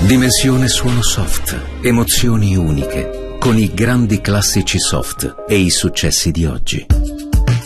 Dimensione suono soft, emozioni uniche, con i grandi classici soft e i successi di oggi.